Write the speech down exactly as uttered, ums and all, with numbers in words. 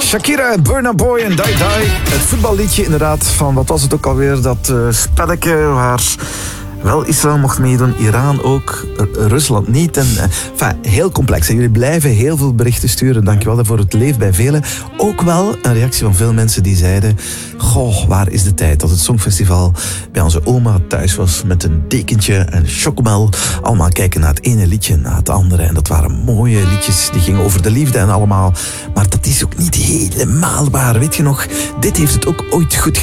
Shakira, Burna Boy en Die Die. Het voetballiedje inderdaad van, wat was het ook alweer, dat uh, spelletje waar wel Israël mocht meedoen, Iran ook, Rusland niet. En, uh, enfin, heel complex. En jullie blijven heel veel berichten sturen. Dankjewel daarvoor. Het leeft bij velen. Ook wel een reactie van veel mensen die zeiden, goh, waar is de tijd dat het Songfestival bij onze oma thuis was met een dekentje en chocomel. Allemaal kijken naar het ene liedje na het andere. En dat waren mooie liedjes, die gingen over de liefde en allemaal. Maar dat is ook niet helemaal waar. Weet je nog, dit heeft het ook ooit goed